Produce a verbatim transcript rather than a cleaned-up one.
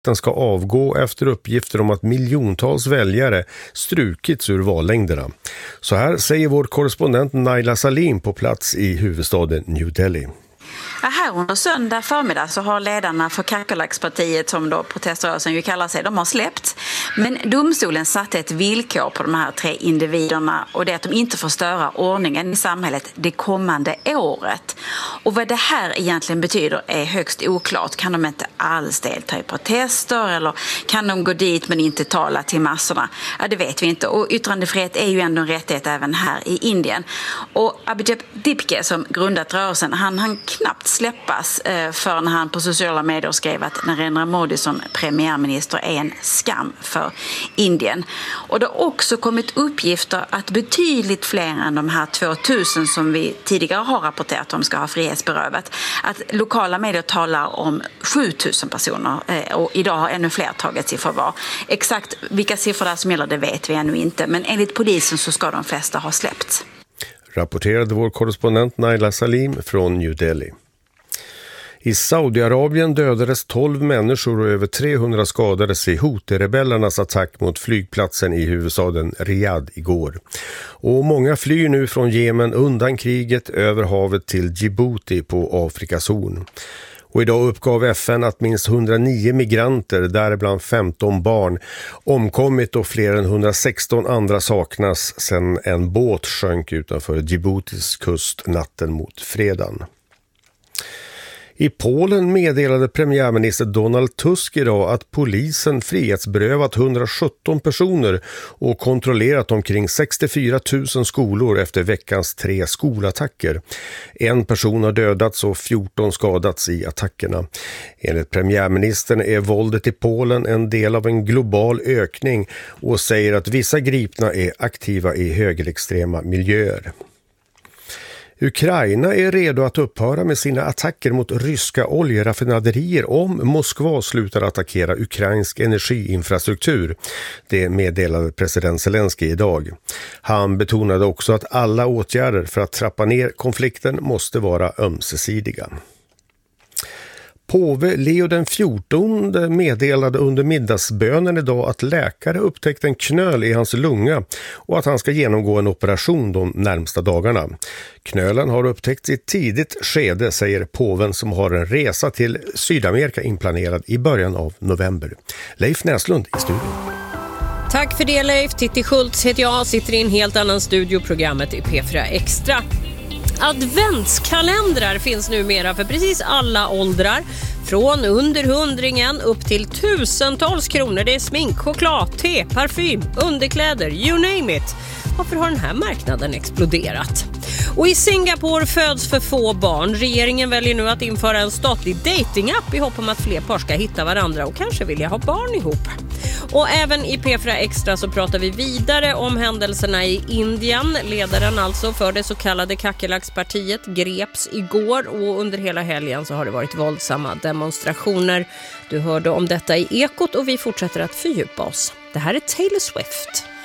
Den ska avgå efter uppgifter om att miljontals väljare strukits ur vallängderna. Så här säger vår korrespondent Naila Salim på plats i huvudstaden New Delhi. Här under söndag förmiddag så har ledarna för Kakerlakspartiet, som då proteströrelsen ju kallar sig, de har släppt. Men domstolen satte ett villkor på de här tre individerna, och det är att de inte får störa ordningen i samhället det kommande året. Och vad det här egentligen betyder är högst oklart. Kan de inte alls delta i protester, eller kan de gå dit men inte tala till massorna? Ja, det vet vi inte. Och yttrandefrihet är ju ändå en rättighet även här i Indien. Och Abhijit Dipke, som grundat rörelsen, han han knappt släppas eh, för när han på sociala medier skrev att Narendra Modi som premiärminister är en skam för Indien. Och det har också kommit uppgifter att betydligt fler än de här tvåtusen som vi tidigare har rapporterat om ska ha frihetsberövat. Att lokala medier talar om sjutusen personer eh, och idag har ännu fler tagits i förvar. Exakt vilka siffror där som gäller det vet vi ännu inte, men enligt polisen så ska de flesta ha släppts. Rapporterade vår korrespondent Naila Salim från New Delhi. I Saudiarabien dödades tolv människor och över trehundra skadades i Houthi-rebellernas attack mot flygplatsen i huvudstaden Riyadh igår. Och många flyr nu från Jemen undan kriget över havet till Djibouti på Afrikas horn. Och idag uppgav F N att minst hundranio migranter, däribland femton barn, omkommit och fler än hundrasexton andra saknas sedan en båt sjönk utanför Djiboutis kust natten mot fredagen. I Polen meddelade premiärminister Donald Tusk idag att polisen frihetsberövat hundrasjutton personer och kontrollerat omkring sextiofyra tusen skolor efter veckans tre skolattacker. En person har dödats och fjorton skadats i attackerna. Enligt premiärministern är våldet i Polen en del av en global ökning och säger att vissa gripna är aktiva i högerextrema miljöer. Ukraina är redo att upphöra med sina attacker mot ryska oljeraffinaderier om Moskva slutar attackera ukrainsk energiinfrastruktur. Det meddelade president Zelensky idag. Han betonade också att alla åtgärder för att trappa ner konflikten måste vara ömsesidiga. Påve Leo den fjortonde meddelade under middagsbönen idag att läkare upptäckte en knöl i hans lunga och att han ska genomgå en operation de närmsta dagarna. Knölen har upptäckts i ett tidigt skede, säger påven, som har en resa till Sydamerika inplanerad i början av november. Leif Näslund i studion. Tack för det, Leif. Titti Schultz heter jag, sitter i en helt annan studioprogrammet i P fyra Extra. Adventskalendrar finns numera för precis alla åldrar. Från under hundringen upp till tusentals kronor. Det är smink, choklad, te, parfym, underkläder, you name it. Varför har den här marknaden exploderat? Och i Singapore föds för få barn. Regeringen väljer nu att införa en statlig datingapp i hopp om att fler par ska hitta varandra och kanske vilja ha barn ihop. Och även i P fyra Extra så pratar vi vidare om händelserna i Indien. Ledaren alltså för det så kallade Kakerlakspartiet greps igår, och under hela helgen så har det varit våldsamma demonstrationer. Du hörde om detta i Ekot och vi fortsätter att fördjupa oss. Det här är Taylor Swift.